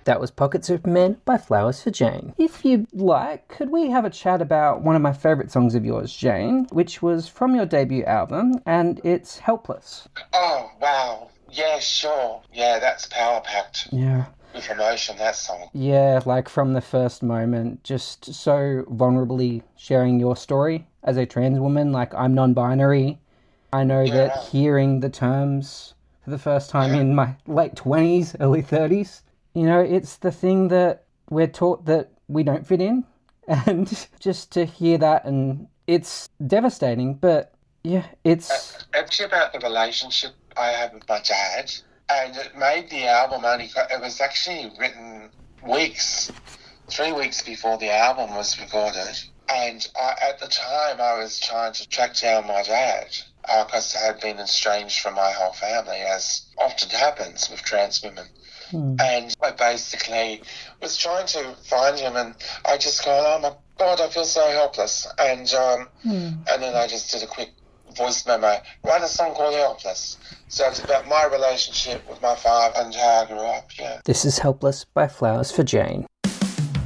That was Pocket Superman by Flowers for Jane. If you'd like, could we have a chat about one of my favourite songs of yours, Jane, which was from your debut album, and it's Helpless. Oh, wow. Yeah, sure. Yeah, that's power-packed. Yeah. With emotion, that song. Yeah, like from the first moment, just so vulnerably sharing your story as a trans woman. Like, I'm non-binary. I know that hearing the terms for the first time in my late 20s, early 30s, you know, it's the thing that we're taught that we don't fit in. And just to hear that, and it's devastating, but yeah, it's... Actually about the relationship I have with my dad, and it made the album only... It was actually written 3 weeks before the album was recorded, and at the time I was trying to track down my dad, because I had been estranged from my whole family, as often happens with trans women. And I basically was trying to find him, and I just gone, oh my God, I feel so helpless. And then I just did a quick voice memo, write a song called Helpless. So it's about my relationship with my father and how I grew up, yeah. This is Helpless by Flowers for Jane.